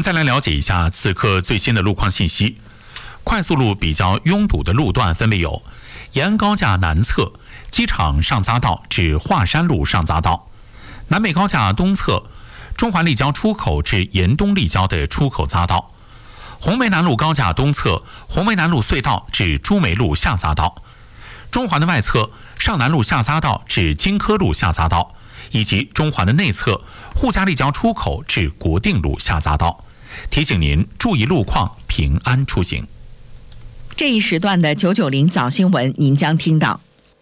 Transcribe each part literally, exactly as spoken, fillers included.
们再来了解一下此刻最新的路况信息。快速路比较拥堵的路段分别有延安高架南侧机场上匝道至华山路上匝道，南北高架东侧中环立交出口至延东立交的出口匝道，红梅南路高架东侧红梅南路隧道至朱梅路下匝道，中环的外侧上南路下匝道至金科路下匝道，以及中环的内侧沪嘉立交出口至国定路下匝道。提醒您注意路况，平安出行。 这一时段的九九零早新闻，您将听到。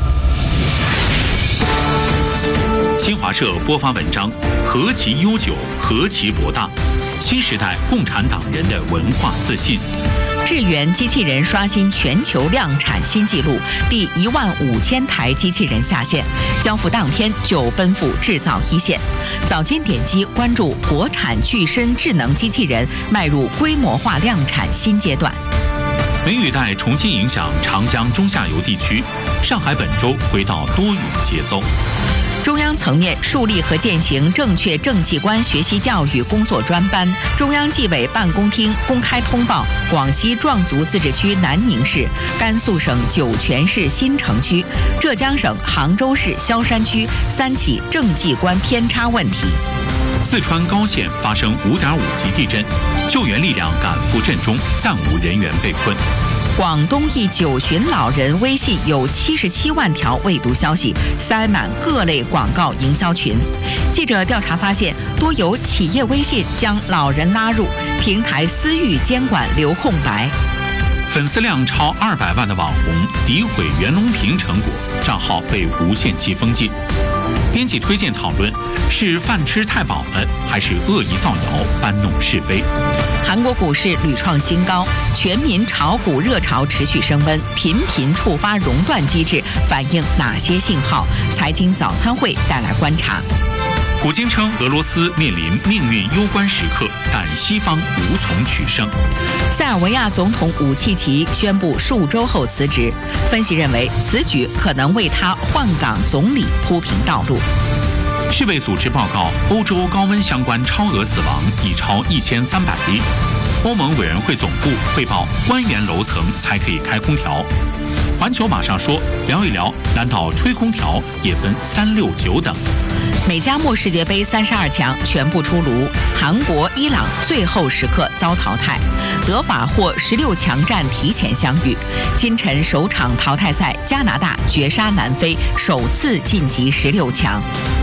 新华社播发文章：何其悠久，何其博大，新时代共产党人的文化自信。 智源机器人刷新全球量产新纪录，第一万五千台机器人下线，交付当天就奔赴制造一线。早间点击关注国产具身智能机器人迈入规模化量产新阶段。 梅雨带重新影响长江中下游地区，上海本周回到多云节奏。 中央层面树立和践行正确政绩观学习教育工作专班。中央纪委办公厅公开通报广西壮族自治区南宁市、甘肃省酒泉市新城区、浙江省杭州市萧山区三起政绩观偏差问题。 四川高县发生五点五级地震，救援力量赶赴震中，暂无人员被困。 广东一九旬老人微信有七十七万条未读消息，塞满各类广告营销群。记者调查发现，多有企业微信将老人拉入平台，私域监管留空白。 粉丝量超二百万的网红诋毁袁隆平成果，账号被无限期封禁。编辑推荐讨论：是饭吃太饱了，还是恶意造谣搬弄是非？ 韩国股市屡创新高，全民炒股热潮持续升温，频频触发熔断机制，反映哪些信号？财经早餐会带来观察。 普京称俄罗斯面临命运攸关时刻，但西方无从取胜。 塞尔维亚总统武契奇宣布数周后辞职，分析认为此举可能为他换岗总理铺平道路。 世卫组织报告，欧洲高温相关超额死亡已超一千三百例。欧盟委员会总部汇报，官员楼层才可以开空调。环球马上说，聊一聊，难道吹空调也分三六九等？ 美加墨世界杯三十二强全部出炉，韩国、伊朗最后时刻遭淘汰，德法获十六强战提前相遇。今晨首场淘汰赛，加拿大绝杀南非，首次晋级十六强。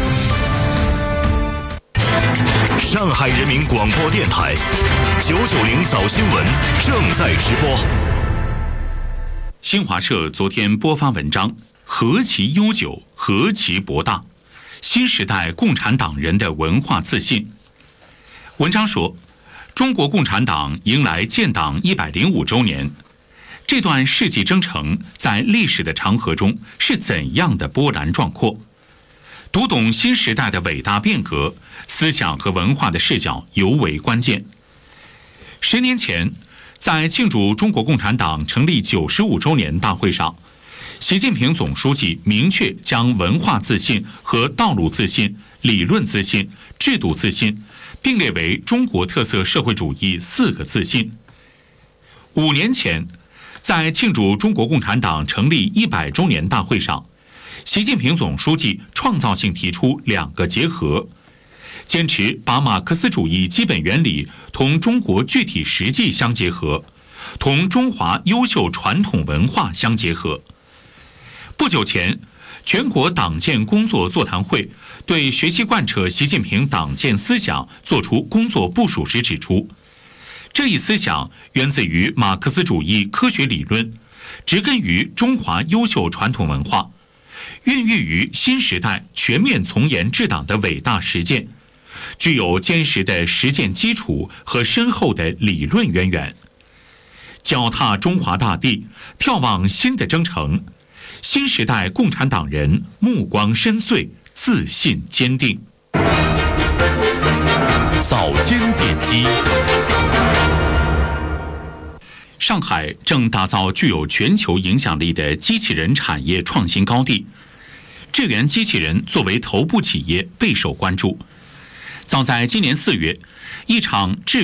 上海人民广播电台九九零早新闻正在直播。 新华社昨天播发文章：何其悠久，何其博大，新时代共产党人的文化自信。文章说，中国共产党迎来建党一百零五周年，这段世纪征程在历史的长河中是怎样的波澜壮阔？读懂新时代的伟大变革，思想和文化的视角尤为关键。十年前，在庆祝中国共产党成立九十五周年大会上，习近平总书记明确将文化自信和道路自信、理论自信、制度自信并列为中国特色社会主义四个自信。五年前，在庆祝中国共产党成立一百周年大会上，习近平总书记创造性提出两个结合，坚持把马克思主义基本原理同中国具体实际相结合，同中华优秀传统文化相结合。不久前，全国党建工作座谈会对学习贯彻习近平党建思想作出工作部署时指出，这一思想源自于马克思主义科学理论，植根于中华优秀传统文化，孕育于新时代全面从严治党的伟大实践，具有坚实的实践基础和深厚的理论渊源。脚踏中华大地，眺望新的征程，新时代共产党人目光深邃，自信坚定。 早间点击。 上海正打造具有全球影响力的机器人产业创新高地，智源机器人作为头部企业备受关注。早在今年四月，一场智